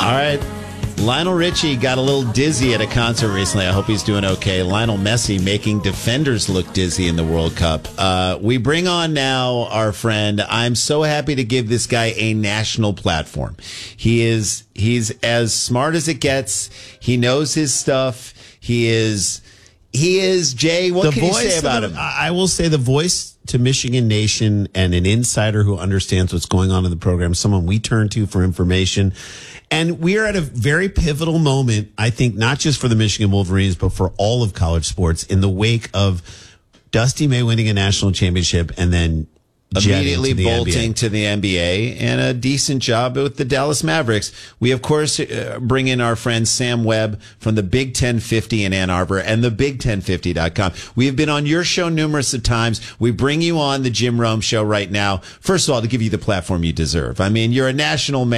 All right. Lionel Richie got a little dizzy at a concert recently. I hope he's doing okay. Lionel Messi making defenders look dizzy in the World Cup. We bring on now our friend. I'm so happy to give this guy a national platform. He's as smart as it gets. He knows his stuff. He is Jay. What can you say about him? I will say the voice to Michigan Nation and an insider who understands what's going on in the program, someone we turn to for information. And we are at a very pivotal moment, I think, not just for the Michigan Wolverines, but for all of college sports in the wake of Dusty May winning a national championship and then immediately bolting to the NBA and a decent job with the Dallas Mavericks. We, of course, bring in our friend Sam Webb from the Big 1050 in Ann Arbor and the Big1050.com. We have been on your show numerous of times. We bring you on the Jim Rome Show right now. First of all, to give you the platform you deserve. I mean, you're a national man.